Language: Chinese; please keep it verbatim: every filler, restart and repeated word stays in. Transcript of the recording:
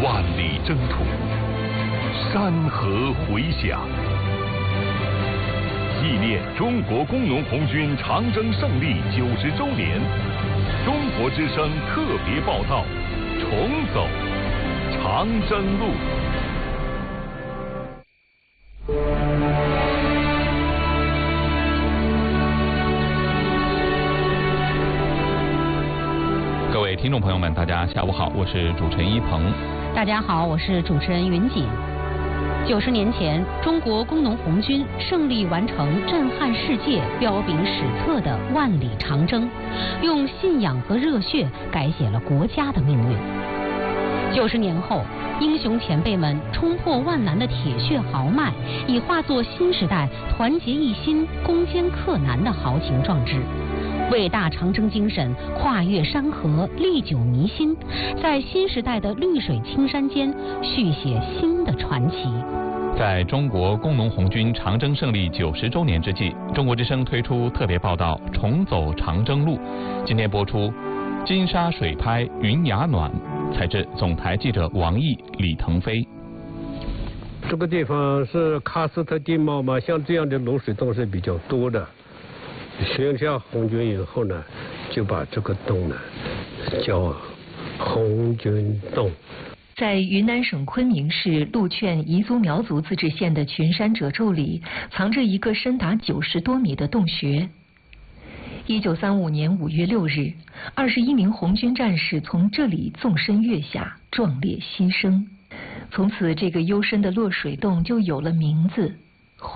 万里征途，山河回响。纪念中国工农红军长征胜利九十周年，中国之声特别报道：重走长征路。 各位听众朋友们，大家下午好，我是主持人一鹏。 大家好，我是主持人云锦。九十年前，中国工农红军胜利完成震撼世界、彪炳史册的万里长征，用信仰和热血改写了国家的命运。九十年后，英雄前辈们冲破万难的铁血豪迈，已化作新时代团结一心、攻坚克难的豪情壮志。伟大长征精神跨越山河，历久弥新，在新时代的绿水青山间续写新的传奇。 在中国工农红军长征胜利九十周年之际，中国之声推出特别报道《重走长征路》。今天播出金沙水拍云崖暖，采自总台记者王毅、李腾飞。 这个地方是喀斯特地貌嘛，像这样的卤水洞是比较多的。学下红军以后呢，就把这个洞呢叫红军洞。 在云南省昆明市禄劝彝族苗族自治县的群山褶皱里，藏着一个深达九十多米的洞穴。一九三五年五月六日，二十一名红军战士从这里纵身跃下，壮烈牺牲。从此，这个幽深的落水洞就有了名字